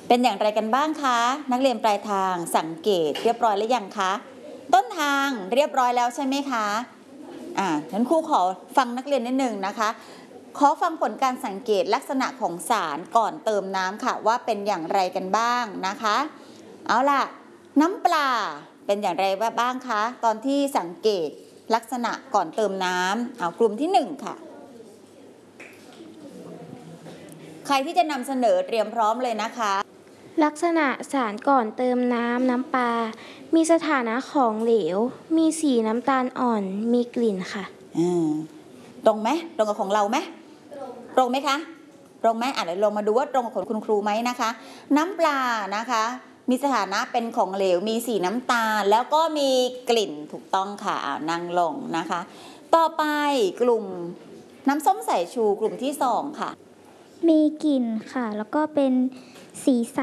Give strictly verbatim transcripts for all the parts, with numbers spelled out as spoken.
เป็นอย่างไรกันบ้างคะนักเรียนปลายทางสังเกตเรียบร้อยหรือยังคะต้นทางเรียบร้อยแล้วใช่ไหมคะอ่างั้นครูขอฟังนักเรียนนิดนึงนะคะขอฟังผลการสังเกตลักษณะของสารก่อนเติมน้ำค่ะว่าเป็นอย่างไรกันบ้างนะคะเอาล่ะน้ำปลาเป็นอย่างไรบ้างคะตอนที่สังเกตลักษณะก่อนเติมน้ำเอากลุ่มที่หนึ่งค่ะใครที่จะนำเสนอเตรียมพร้อมเลยนะคะลักษณะสารก่อนเติมน้ำน้ำปลามีสถานะของเหลวมีสีน้ำตาลอ่อนมีกลิ่นค่ะตรงไหมตรงกับของเราไหมตรงไหมคะตรงไหมอ่ะเดี๋ยวลงมาดูว่าตรงกับคุณครูไหมนะคะน้ำปลานะคะมีสถานะเป็นของเหลวมีสีน้ำตาลแล้วก็มีกลิ่นถูกต้องค่ะนั่งลงนะคะต่อไปกลุ่มน้ำส้มสายชูกลุ่มที่สองค่ะมีกลิ่นค่ะแล้วก็เป็นสีใส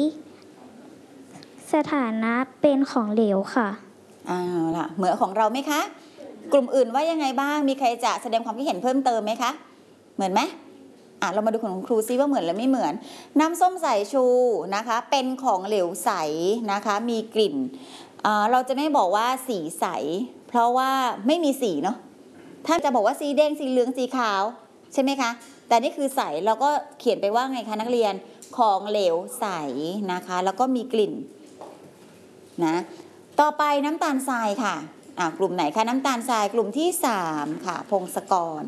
สถานะเป็นของเหลวค่ะอ้าวล่ะเหมือนของเราไหมคะกลุ่มอื่นว่ายังไงบ้างมีใครจะแสดงความคิดเห็นเพิ่มเติมไหมคะเหมือนไหมอ่ะเรามาดูของครูซิว่าเหมือนหรือไม่เหมือนน้ำส้มสายชูนะคะเป็นของเหลวใสนะคะมีกลิ่นอ่าเราจะไม่บอกว่าสีใสเพราะว่าไม่มีสีเนาะถ้าจะบอกว่าสีแดงสีเหลืองสีขาวใช่ไหมคะแต่นี่คือใสเราก็เขียนไปว่าไงคะนักเรียนของเหลวใสนะคะแล้วก็มีกลิ่นนะต่อไปน้ำตาลทรายค่ะอ่ากลุ่มไหนคะน้ำตาลทรายกลุ่มที่สามค่ะพงศกร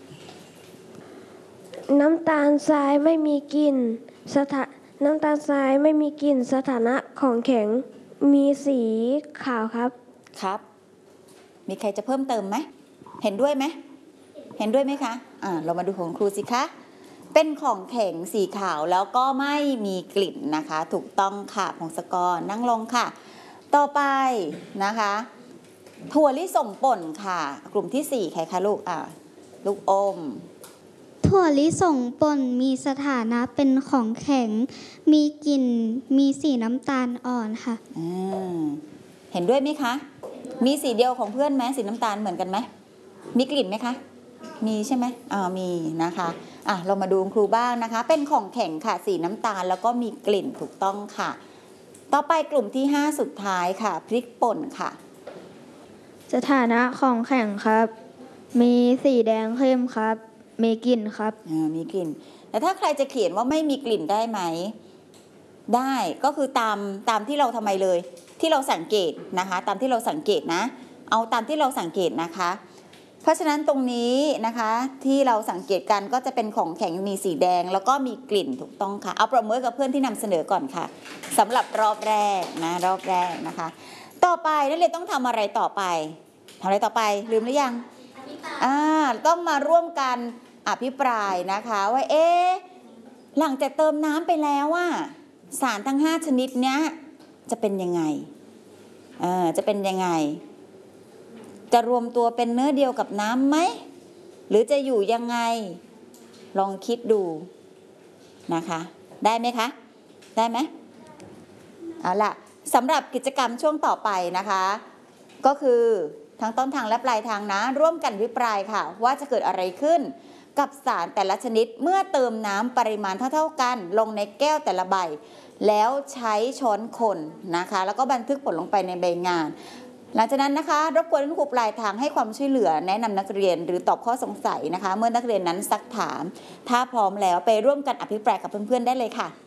น้ำตาลทรายไม่มีกลิ่นสถาน้ำตาลทรายไม่มีกลิ่นสถานะของแข็งมีสีขาวครับครับมีใครจะเพิ่มเติมไหมเห็นด้วยไหมเห็นด้วยไหมคะอ่าเรามาดูของครูสิคะเป็นของแข็งสีขาวแล้วก็ไม่มีกลิ่นนะคะถูกต้องค่ะพงศกรนั่งลงค่ะต่อไปนะคะถั่วลิสงป่นค่ะกลุ่มที่สี่ใครคะลูกอ่าลูกอมถั่วลิสงป่นมีสถานะเป็นของแข็งมีกลิ่นมีสีน้ำตาลอ่อนค่ะอ่าเห็นด้วยไหมคะมีสีเดียวของเพื่อนไหมสีน้ำตาลเหมือนกันไหมมีกลิ่นไหมคะมีใช่ไหมอ่ามีนะคะอ่ะเรามาดูครูบ้างนะคะเป็นของแข็งค่ะสีน้ำตาลแล้วก็มีกลิ่นถูกต้องค่ะต่อไปกลุ่มที่ห้าสุดท้ายค่ะพริกป่นค่ะสถานะของแข็งครับมีสีแดงเข้มครับมีกลิ่นครับอ่ามีกลิ่นแต่ถ้าใครจะเขียนว่าไม่มีกลิ่นได้ไหมได้ก็คือตามตามที่เราทำไมเลยที่เราสังเกตนะคะตามที่เราสังเกตนะเอาตามที่เราสังเกตนะคะเพราะฉะนั้นตรงนี้นะคะที่เราสังเกตกันก็จะเป็นของแข็งมีสีแดงแล้วก็มีกลิ่นถูกต้องค่ะเอาประเมินกับเพื่อนที่นำเสนอก่อนค่ะสำหรับรอบแรกนะรอบแรกนะคะต่อไปนักเรียนต้องทำอะไรต่อไปทำอะไรต่อไปลืมหรือยังอ่าต้องมาร่วมกันอภิปรายนะคะว่าเอ๊ะหลังจากเติมน้ำไปแล้วว่าสารทั้งห้าชนิดเนี้ยจะเป็นยังไงเออจะเป็นยังไงจะรวมตัวเป็นเนื้อเดียวกับน้ำไหมหรือจะอยู่ยังไงลองคิดดูนะคะได้ไหมคะได้ไหมเอาล่ะสำหรับกิจกรรมช่วงต่อไปนะคะก็คือทั้งต้นทางและปลายทางนะร่วมกันอภิปรายค่ะว่าจะเกิดอะไรขึ้นกับสารแต่ละชนิดเมื่อเติมน้ำปริมาณเท่าๆกันลงในแก้วแต่ละใบแล้วใช้ช้อนคนนะคะแล้วก็บันทึกผลลงไปในใบงานหลังจากนั้นนะคะรบกวนคุณครูปลายทางให้ความช่วยเหลือแนะนำนักเรียนหรือตอบข้อสงสัยนะคะเมื่อนักเรียนนั้นซักถามถ้าพร้อมแล้วไปร่วมกันอภิปรายกับเพื่อนๆได้เลยค่ะ